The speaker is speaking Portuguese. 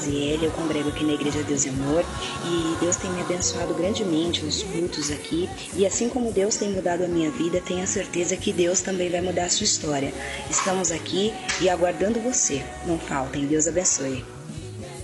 Graziele, eu congrego aqui na Igreja Deus e Amor e Deus tem me abençoado grandemente nos cultos aqui e assim como Deus tem mudado a minha vida, tenha certeza que Deus também vai mudar a sua história. Estamos aqui e aguardando você. Não faltem. Deus abençoe.